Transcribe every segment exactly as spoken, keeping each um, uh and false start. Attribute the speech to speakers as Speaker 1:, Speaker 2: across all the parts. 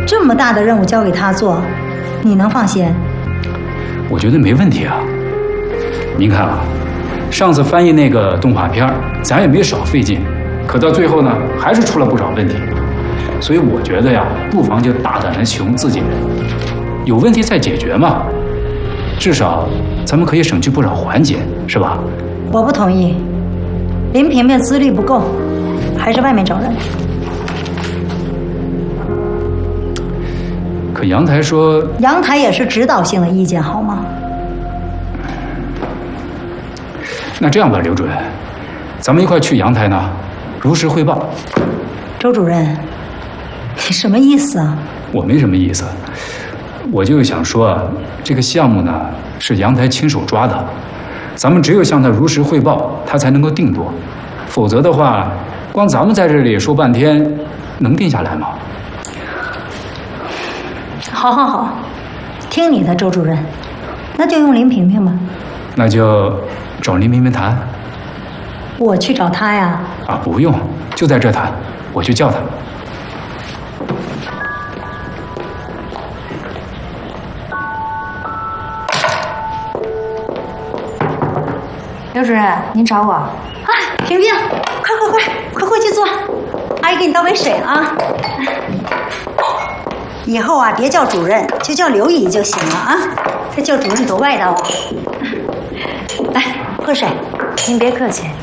Speaker 1: 这么大的任务交给他做，你能放心？
Speaker 2: 我觉得没问题啊。您看啊，上次翻译那个动画片，咱也没少费劲，可到最后呢，还是出了不少问题。所以我觉得呀，不妨就大胆的启用自己人，有问题再解决嘛。至少咱们可以省去不少环节，是吧？
Speaker 1: 我不同意，林萍萍资历不够，还是外面找人。
Speaker 2: 可阳台说，
Speaker 1: 阳台也是指导性的意见，好吗？
Speaker 2: 那这样吧，刘主任，咱们一块去阳台呢，如实汇报。
Speaker 1: 周主任，你什么意思啊？
Speaker 2: 我没什么意思，我就想说啊，这个项目呢是阳台亲手抓的，咱们只有向他如实汇报，他才能够定夺，否则的话，光咱们在这里说半天，能定下来吗？
Speaker 1: 好好好，听你的，周主任，那就用林萍萍吧。
Speaker 2: 那就找林萍萍谈。
Speaker 1: 我去找她呀？
Speaker 2: 啊，不用，就在这谈，我去叫她。
Speaker 3: 刘主任，您找我？
Speaker 1: 啊，萍萍，快快快，快回去坐，阿姨给你倒杯水啊。以后啊，别叫主任，就叫刘姨就行了啊。这叫主任多外道啊。来，喝水。
Speaker 3: 您别客气。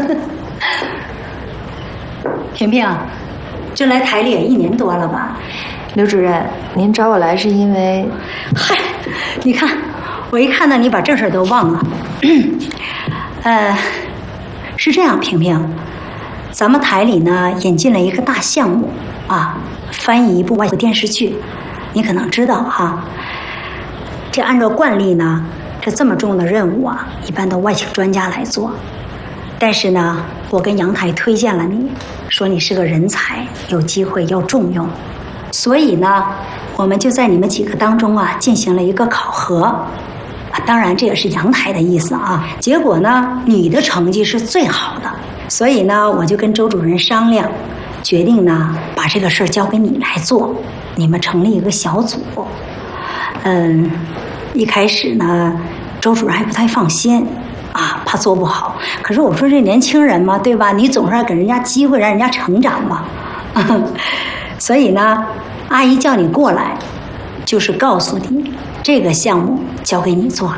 Speaker 1: 萍萍，这来台里也一年多了吧？
Speaker 3: 刘主任，您找我来是因为……
Speaker 1: 嗨，你看，我一看到你把正事都忘了。呃，是这样，萍萍，咱们台里呢引进了一个大项目啊，翻译一部外国电视剧，你可能知道哈。这按照惯例呢，这这么重的任务啊，一般都外请专家来做。但是呢，我跟阳台推荐了你，说你是个人才，有机会要重用，所以呢，我们就在你们几个当中啊进行了一个考核。啊，当然这也是阳台的意思啊。结果呢，你的成绩是最好的，所以呢，我就跟周主任商量，决定呢把这个事儿交给你来做，你们成立一个小组。嗯，一开始呢，周主任还不太放心啊，怕做不好。可是我说这年轻人嘛，对吧？你总是要给人家机会，让人家成长嘛。所以呢，阿姨叫你过来，就是告诉你。这个项目交给你做了，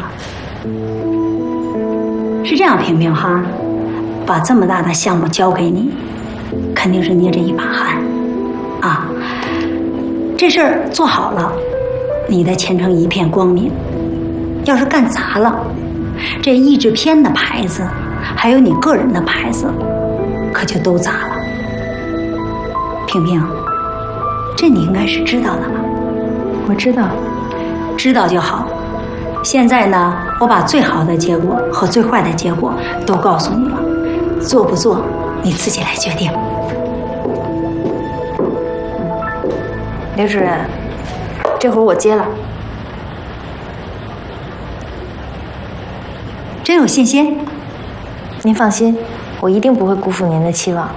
Speaker 1: 是这样，萍萍哈，把这么大的项目交给你，肯定是捏着一把汗，啊，这事儿做好了，你的前程一片光明；要是干砸了，这译制片的牌子，还有你个人的牌子，可就都砸了。萍萍，这你应该是知道的吧？
Speaker 3: 我知道。
Speaker 1: 知道就好。现在呢，我把最好的结果和最坏的结果都告诉你了，做不做你自己来决定。
Speaker 3: 刘主任，这活我接了。
Speaker 1: 真有信心？
Speaker 3: 您放心，我一定不会辜负您的期望。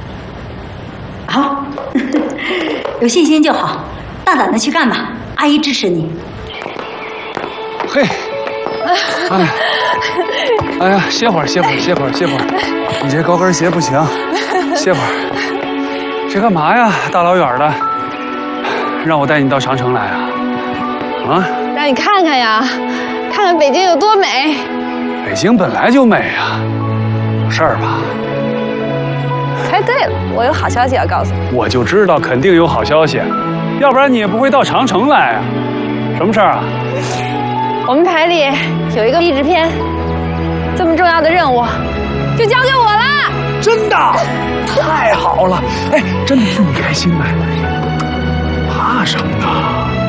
Speaker 1: 好，有信心就好，大胆的去干吧，阿姨支持你。
Speaker 4: 嘿，哎，哎呀，歇会儿，歇会儿，歇会儿，歇会儿。你这高跟鞋不行，歇会儿。这干嘛呀？大老远的，让我带你到长城来啊？啊？
Speaker 5: 让你看看呀，看看北京有多美。
Speaker 4: 北京本来就美啊，有事儿吧？
Speaker 5: 猜对了，我有好消息要告诉你。
Speaker 4: 我就知道肯定有好消息，要不然你也不会到长城来啊。什么事儿啊？
Speaker 5: 我们台里有一个译制片，这么重要的任务，就交给我啦！
Speaker 4: 真的，太好了！哎，真的替你开心哎。怕什么呢？